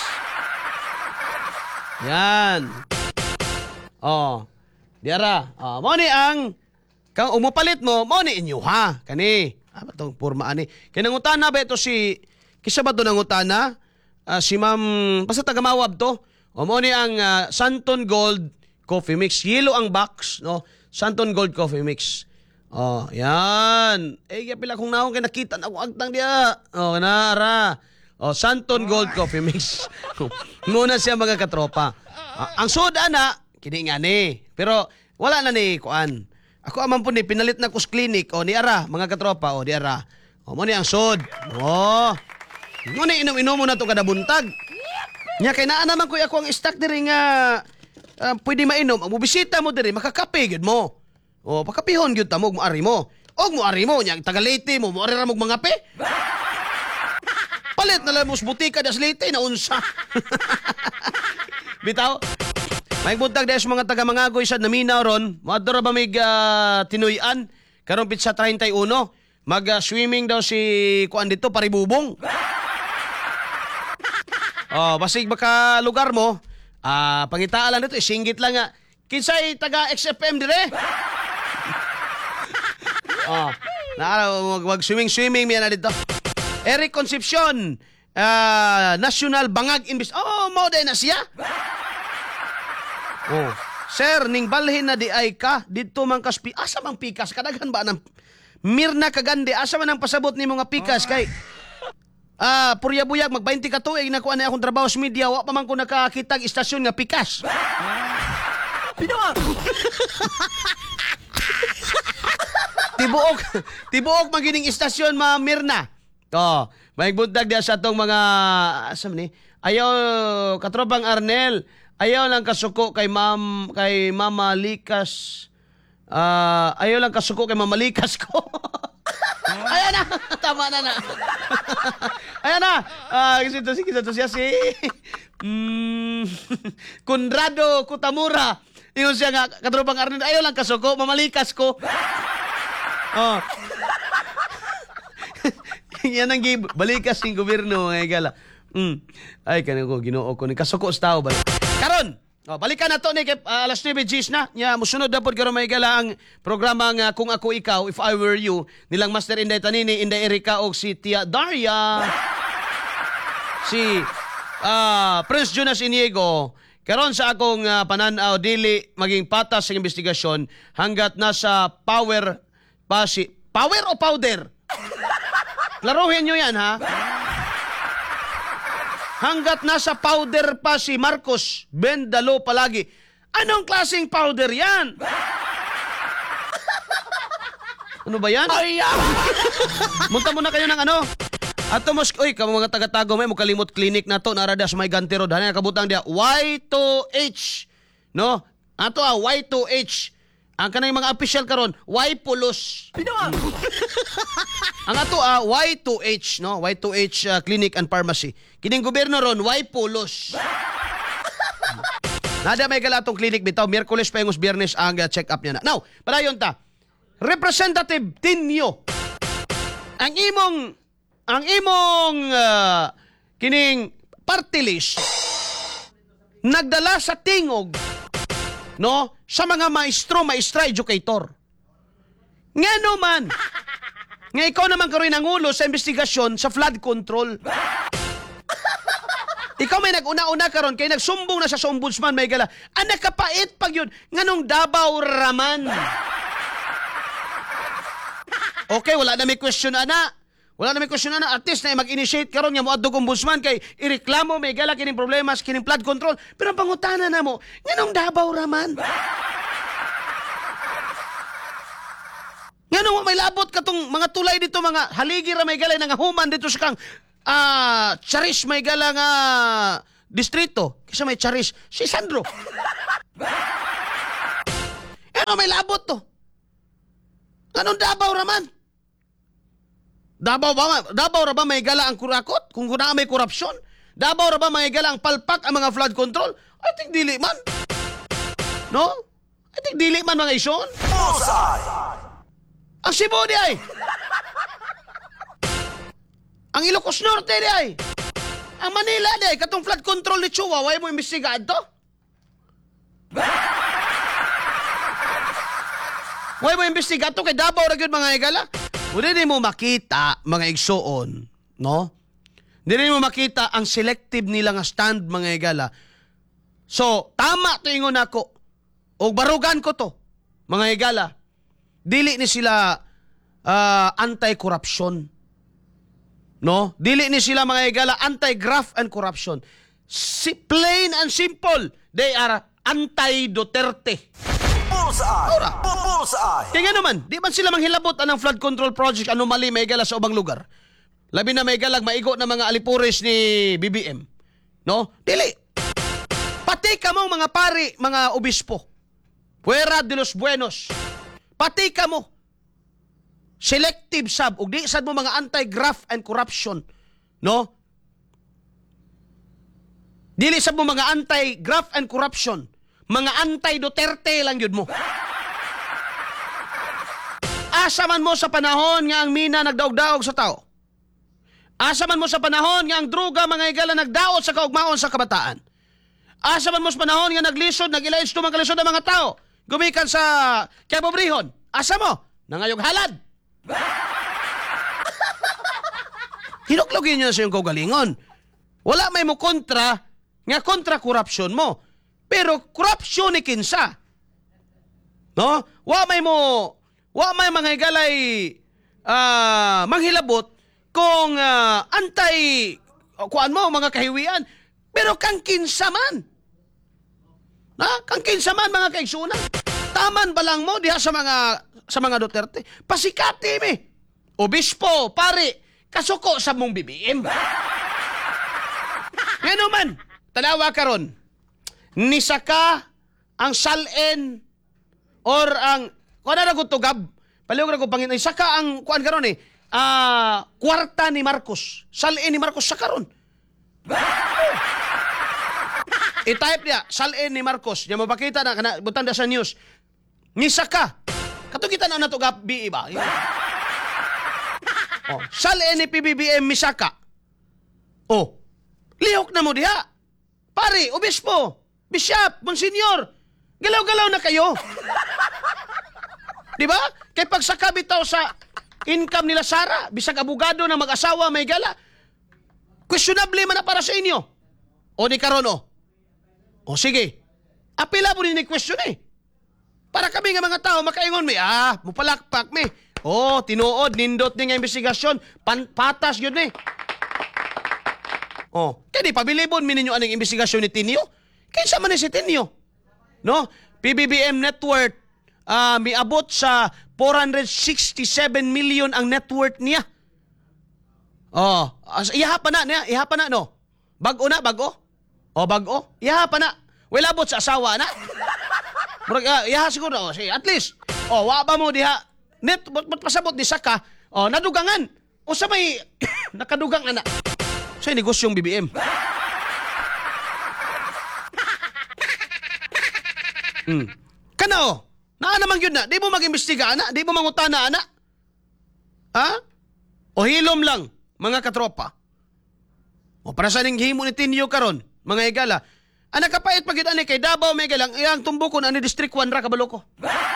[SPEAKER 3] Yan. Oh. Diara. Mo ni ang kang umupalit mo ni inyo ha. Kani. Batong porma ani. Kay nangutana ba ito si kisa ba to nangutana? Si Ma'am basta taga Mawab to. Mo ni ang Santon Gold Coffee Mix. Yellow ang box, no? Santon Gold Coffee Mix. Yan. Kaya pila kong naong kay nakita na akong agtang diya. Nara. Santon Gold Coffee Mix. Muna siya mga katropa. Ang soda na, kini nga ni. Pero wala na ni kuan. Ako aman po ni, pinalit na kus clinic. Ni ara, mga katropa. Di ara. Mo ni ang sod. Mo ni inom-inom mo na to kada buntag. Nya kay naa naman ko ako ang stock diri nga pwede mainom. Ang bisita mo diri makakape gyud mo. Pakapihon gyud ta mo ari mo. Og mo ari mo nya taga Leyte mo ari ra mo mga pe. Palit na lang mo sa butika das Leyte na unsa. Bitaw. May buntag des mga taga Mangagoy sad naminaw ron. Moadto ra ba mig tinuy-an karon pitsa 31. Mag-swimming daw si kuan dito Paribubong. Basig baka lugar mo, pangitaan lang dito, singgit lang nga. Kinsay taga XFM dire? Wag swimming miya na dito. Eric Concepcion, National Bangag Invest. Mo day na siya. Sir, ning balhin na di ay ka, dito man kaspi. Asa mang pikas? Kadaghan ba ng Mirna Kagande? Asa man ang pasabot ni mga pikas kay purya-buyag, mag-20 ka tuig na kuha na akong trabaho sa media, wa pa man ko nakakitag istasyon nga pikas. Tibuok magining istasyon, Ma Mirna. May buntag diya sa atong mga, asam ni, ayaw, katropang Arnel, ayaw lang kasuko kay Mama Likas. Ayaw lang kasuko kay Mama Likas ko. Ayan na, tama na. Ayan na. Kasi ito siya si Conrado Kutamura. Yung siya nga, katropang Arnel, ayaw lang kasuko, mamalikas ko. Yan ang balikas ng gobyerno, mga igala. Ay, kanina ko, ginoo ko. Kasuko sa tao ba? Karon! Balikan na to ni alas 9 G's na. Musunod na po karon may gala ang programa nga Kung Ako Ikaw, If I Were You, nilang Master Inday Tanini, Inday Erika o si Tia Daria. Si Prince Jonas Iniego. Karon sa akong pananaw, dili maging patas sa investigasyon hanggat nasa power pa si... Power o powder? Klaruhin nyo yan, ha? Hanggat nasa powder pa si Marcos Bendalo palagi. Anong klaseng powder yan? Ano ba yan? Munta muna kayo ng ano? Ato mos, mga taga-tago may mukalimot clinic na to, naradas may ganti road. Hanin nakabutang dia, Y2H. No? Ato Y2H. Ang kanang mga official karon, Y-Pulos. Ang ato Y2H, no? Y2H Clinic and Pharmacy. Kining gobyerno ron, Y-Pulos. Nada may galatong clinic bitaw, Miyerkules pa yung Biyernes ang check-up niya na. Now, padayon ta. Representative Tinio. Ang imong kining party list nagdala sa tingog, no, sa mga maestra, educator. Ngano man, nga ikaw naman karoon ng ulo sa investigasyon sa flood control. Ikaw may nag-una-una karon kay nagsumbong na sa ombudsman may gala. Anak kapait pag yun, nganong Davao Raman. Okay, wala na may question ana. At least na mag-initiate karon nga moadtog ombudsman kay ireklamo may gala kining problema sa kining flood control. Pero ang pangutana na mo, nganong Davao Raman? Nganong Ano may labot katong mga tulay dito, mga haligi ra may galay nga human dito sa kang Charis may gala nga distrito. Kisa may Charis si Sandro. Ano may labot to? Anong Davao raman? Davao ra ba may gala ang kurakot? Kung kuna may korupsyon? Davao ra ba may gala ang palpak ang mga flood control? I think dili man. No? I think dili man mga ison.
[SPEAKER 4] Bullseye.
[SPEAKER 3] Ang Cebu di ay. Ang Ilocos Norte di ay. Ang Manila di ay. Katong flood control ni Chua, way mo imbestigaan to? Way mo imbestigaan to kay Davao ra gyud mga igala? Udi mo makita mga igsoon, no? Dili mo makita ang selective nila nga stand mga igala. So, tama to ingon ako. O barugan ko to, mga igala. Dili ni sila anti-corruption. No? Dili ni sila mga igala anti-graft and corruption. Plain and simple, they are anti-Duterte.
[SPEAKER 4] Bullseye.
[SPEAKER 3] Ora.
[SPEAKER 4] Bullseye.
[SPEAKER 3] Kaya nga naman, di man sila manghilabot anang flood control project anomaly may igala sa ubang lugar. Labi na may galag maigo na mga alipuris ni BBM. No? Dili. Pati ka mo mga pari, mga obispo. Fuera de los buenos. Pati ka mo. Selective sab. Ug di sad mo mga anti-graft and corruption. No? Dili sab mo mga anti-graft and corruption. Mga anti-Duterte lang yun mo. Asa man mo sa panahon nga ang mina nagdaog-daog sa tao. Asa man mo sa panahon nga ang druga mga igala nagdaot sa kaugmaon sa kabataan. Asa man mo sa panahon nga naglisod, nagilains tumang kalisod ang mga tao. Gumikan sa Kapobrihon. Asa mo? Nangayog halad. Hinuklogin nyo sa iyong kaugalingon. Wala may mo kontra, nga kontra korupsyon mo. Pero korupsyon ni kinsa. No? Wa may mga higalay manghilabot kung kuan mo, mga kahiwian. Pero kang kinsa man. Kang kinsa man mga kaigsunan. Taman ba lang mo diha sa mga Duterte? Pasikati mi. Obispo, pare, kasuko sa mong BBM. Ngano man, tanawa karon. Nisaka ang salen or ang kuan na ko tugab. Paliw ko Panginoon, saka ang kuan karon kwarta ni Marcos. Salen ni Marcos sa karon. I-type niya, salen ni Marcos. Niya mapakita na, butang sa news. Nisaka. Kato kita na nato gabi ba? Salen ni PBBM misaka. Lihok na mo diha. Pare, obispo, bishop, monsenyor. Galaw-galaw na kayo. Di ba? Kaya pagsaka bitaw sa income nila Sara, bisag abogado na mag-asawa may gala, questionable man na para sa inyo. O di karon O sige, apila po din question Para kami nga mga tao, makaingon mi, mupalakpak mi. Tinuod, nindot ni nga investigasyon, patas yun kaya di pabilibon mi ninyo anong investigasyon ni Tinio. Kinsa man ni si Tinio? No? PBBM net worth, miabot sa 467 million ang net worth niya. Ihapa na, no? Bago na, bago? Bago? Iha pa na. Wala bot sa asawa na. Iha siguro. At least. Wa ba mo diha. Net, pasabot di saka. Nadugangan. O sa may nakadugang anak. Sa negosyong BBM. Kana naa naman yun na. Di mo mag-imbestiga, anak. Di mo mangutana, anak. O hilom lang, mga katropa. Para sa ning himo ni Tinio karon, mga igala. Ang nakapait pagid ani kay Davao may galang iyang tumbukon ani District 1 ra kabaloko.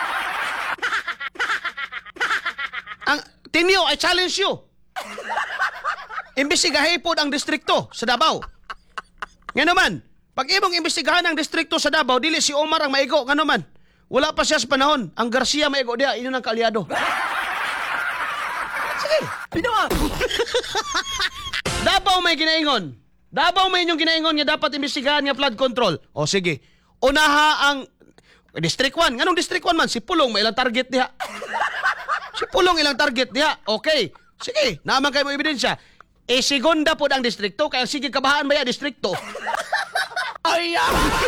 [SPEAKER 3] Ang Tinio, I challenge you. Imbestigahin po ang distrikto sa Davao. Ngano man, pag imong imbestigahan ang distrikto sa Davao, dili si Omar ang maigo, ngano man. Wala pa siya sa panahon. Ang Garcia maigo diha, ino nang kaalyado. Sige, pinuha. Davao may ginaingon. Davao may inyong ginaingon nga dapat imbestigahan nga flood control. Sige. Unaha ang District 1. Nganong District 1 man? Si Pulong, may ilang target diha. Si Pulong ilang target niya. Okay. Sige, naman kayo mo ebidensya. Segunda po ang distrikto, kaya sige kabahaan ba ya distrikto? Ay,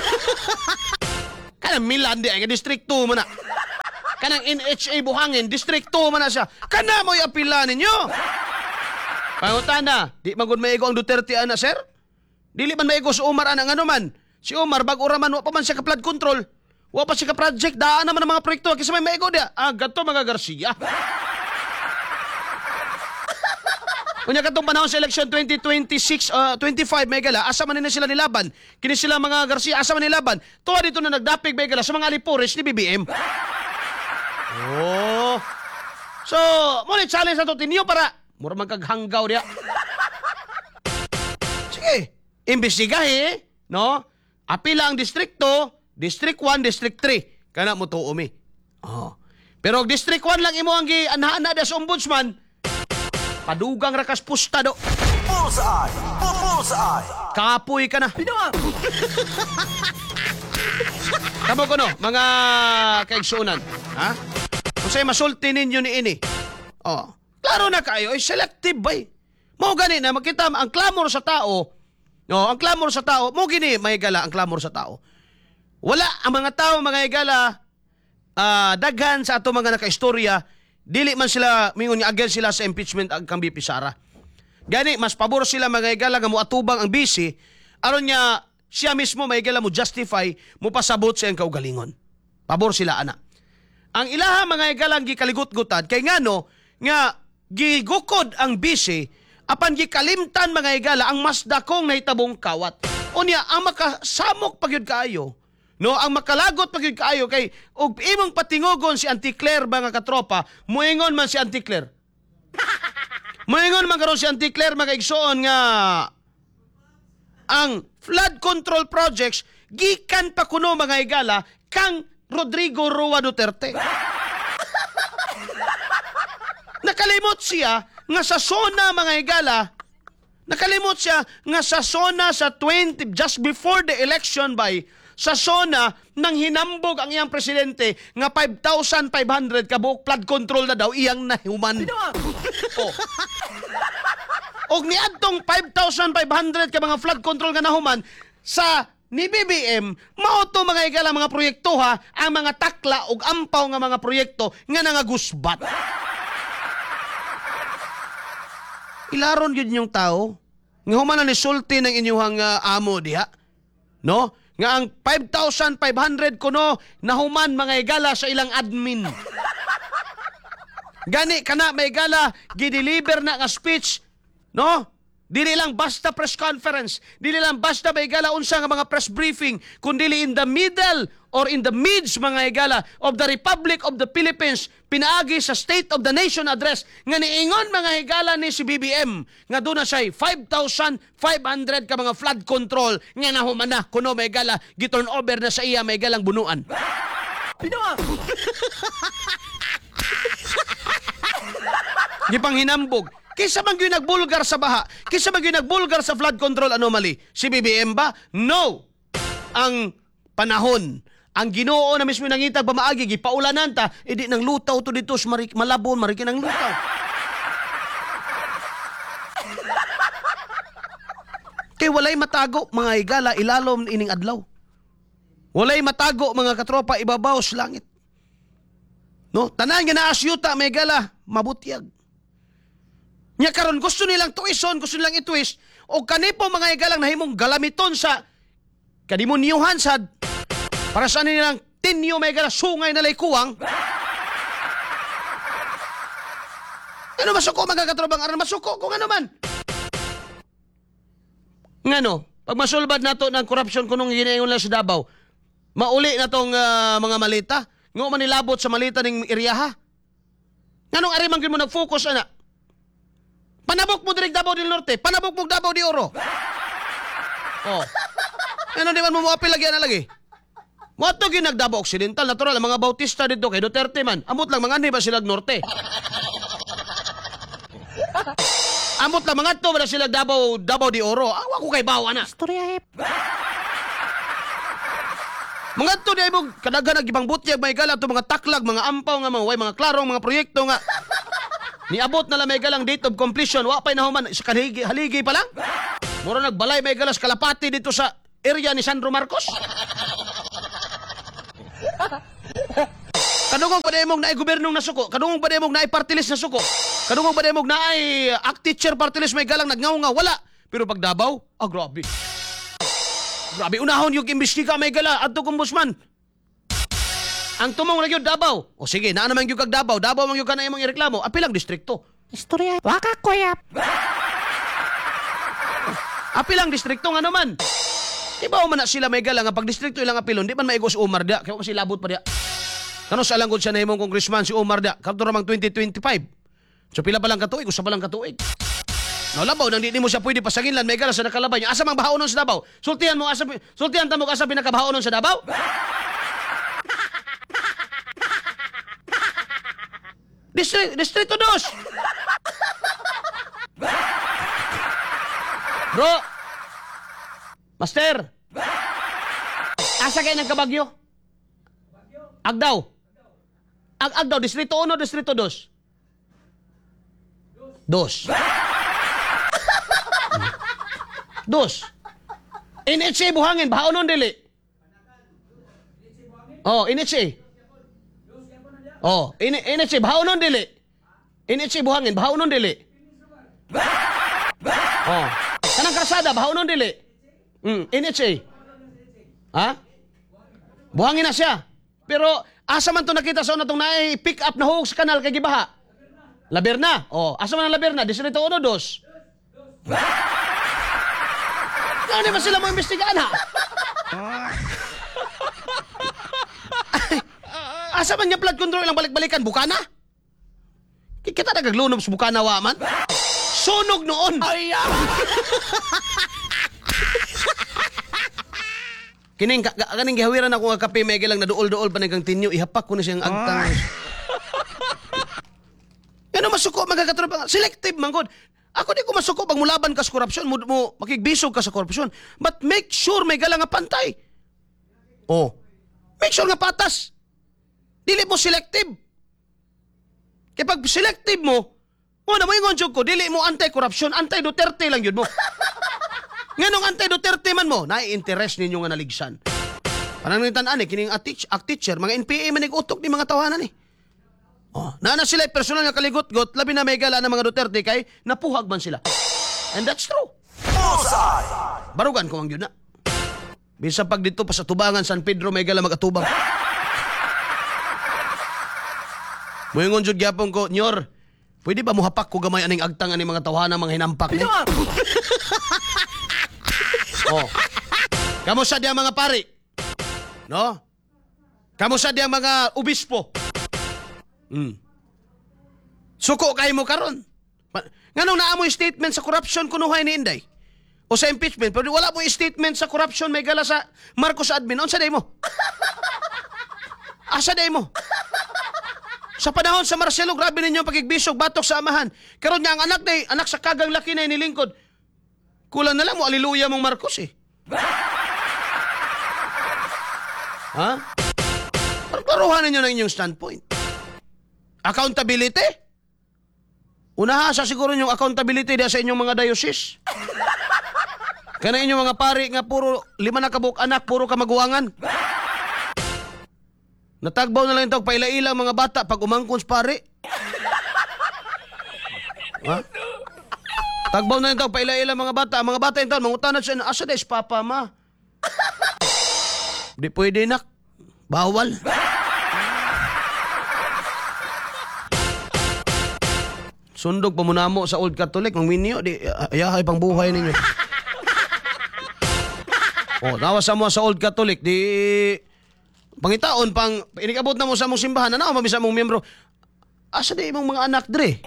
[SPEAKER 3] kanang Milan di ay distrikto mo na. Kanang NHA Buhangin, distrikto mo na siya. Kana mo i-apila ninyo. Pangutana, di magud maigo ang Duterte ana, sir? Dili man maigo si Omar anang ano man. Si Omar bag uraman wa pa man siya ka flood control. Wa pa siya ka project, daan naman ang mga proyekto kasi may maigo dia. Gato mga Garcia. Unya katong panahon sa election 2026, 25 may gala, asa man nila sila nilaban. Kini sila mga Garcia, asa man nilaban. Tuwa dito na nagdapig may gala sa mga alipores ni BBM. Oh. So, mo ni challenge na to tinyo para mura magkaghanggaw dia. Sige, imbestigahe, no? Apila ang distrikto, District 1, District 3. Kana mo to umi. Oh. Pero District 1 lang imo ang gi-anha-ana da sa ombudsman. Padugang rakas pusta do.
[SPEAKER 4] Bullseye! Bullseye!
[SPEAKER 3] Kapoy ka na. Tamo ko no, mga kaigsunan. Ha? Kung sa'yo masulti ninyo ni ini. Oh. Klaro na kayo, selective ba eh. Mau gani na, makita ang clamor sa tao. No, ang clamor sa tao, mo gini, may gala ang clamor sa tao. Wala, ang mga tao, mga igala, daghan sa ato mga nakaistorya, dili man sila, mingon nga against sila sa impeachment ang kang BP Sara. Gani, mas pabor sila mga igala nga mo atubang ang BC, aron niya, siya mismo mga igala mo justify, mo pasabot sa iyang kaugalingon. Pabor sila, ana. Ang ilaha mga igala ang gikaligut-gutad, kay ngano, nga, gigukod ang BC, apan gikalimtan mga igala, ang mas dakong nahitabong kawat. Unya, ang makasamok pagyud kaayo, no, ang makalagot pagyud kaayo kay og imong patingogon si Auntie Claire mga katropa, muingon man si Auntie Claire. Muingon man karon si Auntie Claire mga igsoon nga ang flood control projects gikan pa kuno mga igala kang Rodrigo Roa Duterte. Nakalimot siya nga sa SONA mga igala, nakalimot siya nga sa SONA sa 20, just before the election by, sa SONA, nang hinambog ang iyang presidente nga 5,500 kabuok flood control na daw iyang nahuman. Oh. Og niadtong 5,500 ka mga flood control nga nahuman sa ni BBM, mao to mga igala mga proyekto ha, ang mga takla og ampaw nga mga proyekto nga nangagusbat. Ilaron yun yung tao. Nga human na nisulti ng inyuhang amo diha. No? Nga ang 5,500 kuno nahuman mga igala sa ilang admin. Gani kana may igala gideliver na nga speech. No? Dili lang basta press conference. Dili lang basta may igala unsa nga mga press briefing. Kundili in the middle or in the midst mga igala of the Republic of the Philippines pinaagi sa State of the Nation address nga niingon mga higala ni si BBM nga doon na siya 5,500 ka mga flood control nga nahuman na kuno may higala giturn over na sa iya may higalang bunuan. Gipang hinambog. Kisa man gyud nagbulgar sa baha, kisa man gyud nagbulgar sa flood control anomaly. Si BBM ba? No. Ang panahon ang Ginoo na mismo nangitag pamaagi gipaulanan ta idi nang lutaw to dito sa malabon marikin ang lutaw. Kay walay matago mga higala ilalom ining adlaw. Walay matago mga katropa ibabaw sa langit. No, tanan nga naa asyuta mga higala mabutyag. Nya karon gusto nilang tuison, gusto nilang itwist o kanipo mga higala nahimong galamiton sa kademonyuhan sad. Para sa nilang tinyo may gala sungay na laykuwang. Ano masuko magkakatrobang aran? Masuko kung ano man. Ngano, pag masulbad nato ng corruption kunong ginayon lang sa Davao, mauli na tong mga malita. Nga man nilabot sa malita ng iriyaha. Nganong ari man gyud mo nag-focus ana? Panabok mo direk Davao del Norte, panabok mo Davao de Oro. Oh. Ano di man mo apil lagi ana lagi? Wato gyud nagdabo Occidental, natural ang mga Bautista dito kay Duterte man. Amot lang mga ni ba sila Norte? Amot lang mga to ba sila Davao de Oro. Awa ko kay bawa na. Storya hep. Mga to di mo kadaghan nagibang butyag may gala to mga taklag, mga ampaw nga mga way mga klarong mga proyekto nga niabot na lang may galang date of completion wa pay nahuman sa haligi pa lang. Mura nagbalay may galas kalapati dito sa area ni Sandro Marcos. Kadungog pa demog naay gobernong nasuko, kadungog pa demog naay party list nasuko, kadungog pa demog naay act teacher party list may galang nagngaw nga wala. Pero pag Davao, grabe. Grabe unahon yung imbestiga may gala adto kumbusman. Ang tumong na gyud Davao. O sige, naa naman gyud kag Davao, Davao man gyud kana imong ireklamo, apilang distrikto.
[SPEAKER 2] Istorya. Waka koyap.
[SPEAKER 3] Apilang distrikto nga naman. Di ba man na sila may gala nga pag distrikto ilang apilon, di man maigos Omar dia, kaya kasi labot pa dia. Kano sa langgod siya na imong congressman si Omar dia, kapto ramang 2025. So pila pa lang katuig, usa pa lang katuig. Labaw nang di mo siya pwede pasaginlan may gala sa nakalabay niya. Asa mang bahaonon sa Davao? Sultihan ta mo asa pinakabahaonon sa Davao? Distrito 2. Bro. Master. Asa kayo ng Kabagyo? Agdaw. Agdaw, Distrito 1, Distrito 2. 2. NHA Buhangin, bahaonon dili. Oh, NHA. Oh, NHA bahaonon dili. NHA Buhangin, bahaonon dili. Oh, kanang karsada bahaonon dili. NHA. Ha? Buhangin na siya. Pero asa man to nakita sa una tong naay pick up na hugos kanal kay gibaha. Laberna. Oh, asa man ang Laberna? Distrito 1, 2. Ano ba sila mo imbestigaan ha? Asa man niya flood control ilang balik-balikan? Bukana? Kita nagaglunob sa Bukana wa man? Sunog noon! Kaning gihawiran ako nga kape may lang na duol-duol pa nagang tinyo ihapak ko na siyang agtang. Ano masuko magkakatropa? Selective man gud. Ako di ko masuko pag mulaban ka sa korupsyon, mo makigbisog ka sa korupsyon. But make sure may gala nga pantay. Oh. Make sure nga patas. Dili mo selective. Kaya pag selective mo, na mo ingon ko, dili mo anti-korupsyon, anti-Duterte lang yun mo. Nganong anti-Duterte man mo, nai-interest ninyo nga naligsan. Parang nitan ani kining act teacher, mga NPA man nigutok ni mga tawanan eh. Oh, na sila personal nga kaligot-got, labi na may gala ng mga Duterte kay napuhag man sila. And that's true.
[SPEAKER 4] Bullseye!
[SPEAKER 3] Barugan ko ang yun na. Bisa pag dito pa sa Tubangan, San Pedro, may gala mag-atubang. Moingon jud gyapon ko, Nyor, pwede ba muhapak ko gamay aning agtang aning mga tawhana mga hinampak ni? Oh. Kamo sa diya mga pari. No? Kamo sa diya mga obispo. Suko kay mo karon. Nganong naa mo statement sa corruption kunuhay ni Inday? O sa impeachment, pero wala mo statement sa corruption may gala sa Marcos admin. Unsa day mo? Asa day mo? Sa panahon sa Marcelo, grabe ninyo pagigbisog batok sa amahan. Karon niya ang anak sa kagang laki na inilingkod. Kulang na lang mo aliluya mong Marcos eh. Ha? Paruhan ninyo na inyong standpoint. Accountability? Una sa siguro yung accountability sa inyong mga diocese. Kana inyong mga pari nga puro 5 na kabuk anak, puro kamaguangan. Natagbaw na lang ito paila-ilang mga bata pag umangkons pari. Ha? Tagbaw na ito paila-ilang mga bata. Mga bata ito, mangutanat siya, asa des papa ma? Di pwede nak. Bawal. Sundog pa muna mo sa Old Catholic, mang minyo, di ayahay pang buhay ninyo. Oh, nawasa mo sa Old Catholic, di pangitaon pang inikabot na mo sa mong simbahan, ano mabisa mong miyembro. Asa di imong mga anak dre?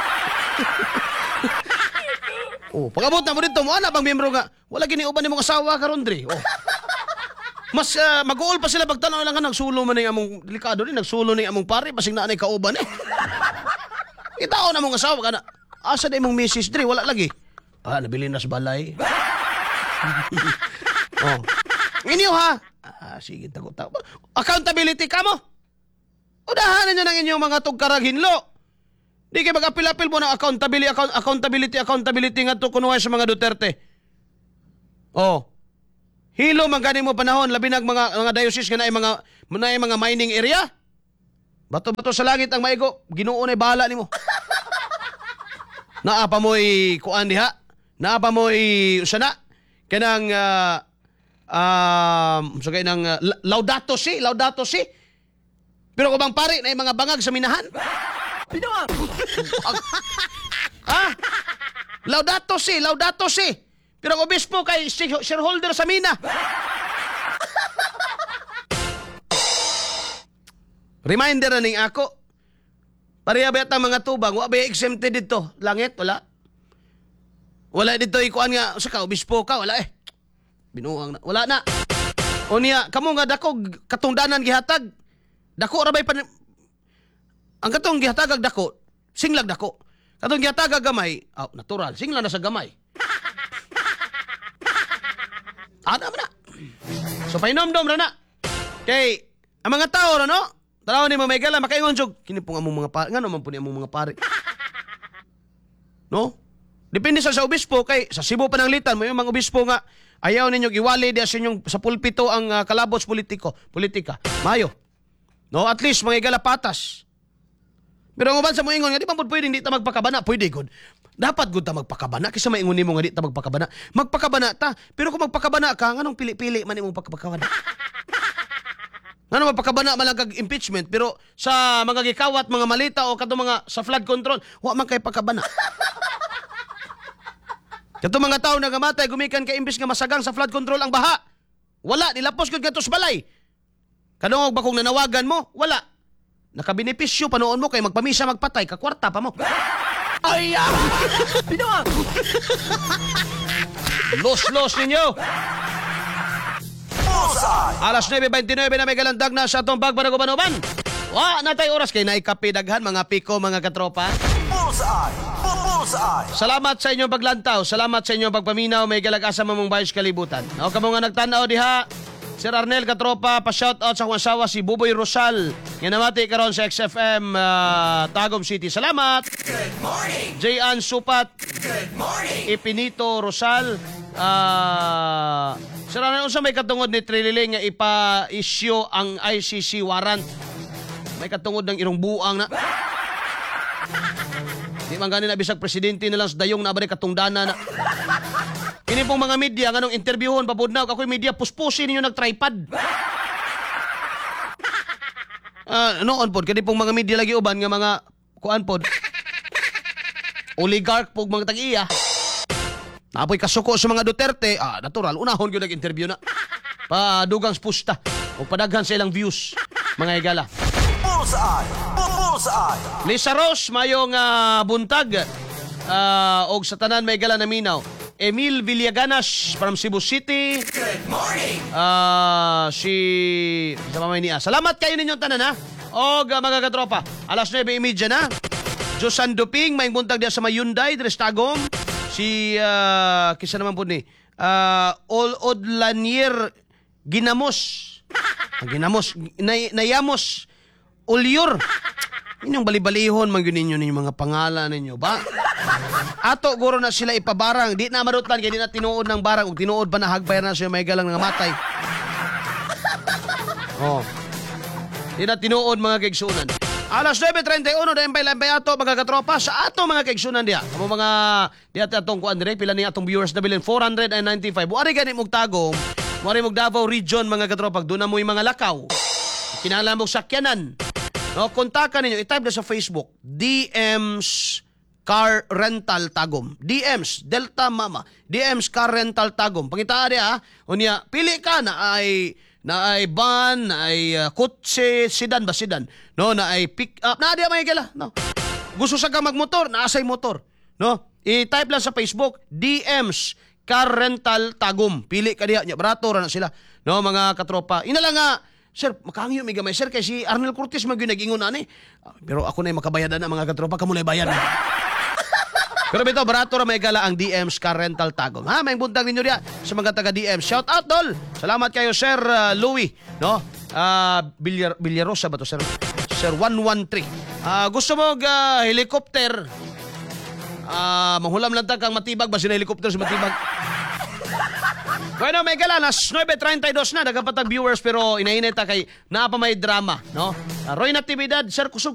[SPEAKER 3] Oh, pagabot na mo dito mo ana pang miyembro nga, wala giniuban ni mong asawa karon dre. Oh. Mas mag-uol pa sila pagtanaw lang nga nagsulo man ning among delikado ni, nagsulo ning among pare basig na anay kauban eh. Itao na mong asawa ka na. Asa na imong misis dre, wala lagi. Nabili na sa balay. Oh. Inyo ha, Sige, tagot. Accountability ka mo. Udahanan nyo ng inyong mga tugkarag hinlo. Di kayo mag-apil-apil mo ng accountability nga to kunuhay sa mga Duterte. Oh. Hilo man gani mo panahon labi nag mga diocese nga na mga mining area. Bato-bato sa langit ang maigo, Ginoo na bahala nimo. Naa pa mo'y kuan diha. Naa pa mo'y usana kanang sagay ng Laudato Si. Pero kung bang pare na mga bangag sa minahan. Ha? Laudato Si. Pero kung obispo kay shareholder sa mina. Reminder na ning ako. Pareha ba yata mga tubang, wa ba exempted dito? Langit, wala. Wala dito ikuan nga, sa ka, obispo ka, wala eh. Binuang na, wala na. O niya, kamo nga dako, katungdanan gihatag. Dako, rabay pa. Ang katong gihatag ag dako, singlag dako. Katong gihatag ag gamay, natural, singlang na sa gamay. Ana mo na. So, painom-dom na na. Kay, ang mga tao na, no? Tanaw ni Mamay Gala, makaingon jog. Kini po nga mong mga pare. Nga naman po niya mong mga pare. No? Depende sa obispo. Kay sa Cebu Pananglitan, may mga obispo nga, ayaw ninyong iwali diya sa pulpito ang kalabots politika. Mayo. No? At least, mga Gala patas. Pero ang uban sa mo ingon, nga di ba po pwede hindi ta magpakabana? Pwede, good. Dapat good ta magpakabana. Kasi maingon ni mo nga di ta magpakabana. Magpakabana ta. Pero kung magpakabana ka, nga nung pili-pili man imong pagpakabana. Ano mapakabana man lang kag impeachment pero sa mga gikawat, mga malita o kadto mga sa flood control, wa man kay pakabana. Kadto mga tawo nagamatay gumikan kay imbis nga masagang sa flood control ang baha. Wala nilapos gud kadto sa balay. Kadungog ba kung nanawagan mo? Wala. Nakabenepisyo panoon mo kay magpamisa magpatay ka kwarta pa mo. Ay! Binuang! Los ninyo! Alas 9:29 na may galandag na sa atong bagbanagubanuban. Wa natay oras kay naikapi daghan mga piko mga katropa. Salamat sa inyong paglantaw. Salamat sa inyong pagpaminaw. May galag-asa mamong bayos kalibutan. O kamo nga nagtanaw diha. Sir Arnel katropa pa shout out sa asawa si Buboy Rosal. Nga namati karon sa XFM Tagum City. Salamat. Good morning. Jayan Supat. Good morning. Ipinito Rosal. Sir Arnel, unsa may katungod ni Trililing nga ipa-issue ang ICC warrant? May katungod ng irong buang na. Di man gani na bisag presidente na lang sa dayong na abay katungdana na. Kini pong mga media nganong interviewon papudnaw ako'y media puspusin ninyo nag-tripod. Noon pod kani pong mga media lagi uban nga mga kuan pod. Oligarch pog mga tag-iya. Napoy kasuko sa mga Duterte, natural, unahon yun nag-interview na. Padugang spusta, o padaghan sa ilang views, mga igala. Lisa Rose, mayong buntag, o sa tanan may igala na minaw. Emil Villaganas from Cebu City. Good morning. Sa mamay niya. Salamat kayo ninyong tanan, ha? O mga katropa, alas 9:30 na. Josan Duping, may buntag diya sa Mayunday, Drestagom. Si, kisa naman po ni, Odlanier Ginamos. Nayamos Ulyur. Inyong balibalihon, magyunin nyo ninyo mga pangalan ninyo, ba? Ato, guro na sila ipabarang. Di na marutan, kaya di na tinuod ng barang. Kung tinuod pa na, hagbayan na siya may galang ng matay. Di na tinuod mga kaigsunan. Alas 9:31 dahil bay ato mga katropa sa ato mga kaigsunan diya. Kamo mga diya atong kuan direk pila ni atong viewers na bilin 495. Wari gani mog Tagum, wari mog Davao region mga katropa, do na mo'y mga lakaw. Kinahanglan mog sakyanan. No, kontakan ninyo, i-type na sa Facebook, DMs Car Rental Tagum. DMs Delta Mama. DMs Car Rental Tagum. Pangitaan diya, unya pili ka na ay van, na ay kotse, sedan. No, na ay pick up. Na diya may gala. No. Gusto sa ka magmotor, naasay motor. No? I-type lang sa Facebook, DMs Car Rental Tagum. Pili ka diya, barato ra na sila. No, mga katropa. Ina lang nga, sir, makangyo may gamay sir kay si Arnel Cortez magyo nag-ingon ani. Pero ako na makabayadan na mga katropa, kamo na bayad. Pero bito, barato ra may gala ang DMs Car Rental Tagum. Ha, may buntag ninyo diya sa mga taga DM. Shout out dol. Salamat kayo Sir Louie, no? Villarosa ba to, Sir? Sir 113. Gusto mo helicopter? Manghulam lang ta kang matibag ba sina helicopter sa matibag? Bueno, may gala, nas 9:32 na, nagapatag viewers pero inainit kay naa pa may drama, no? Roy Natividad, sir, kusog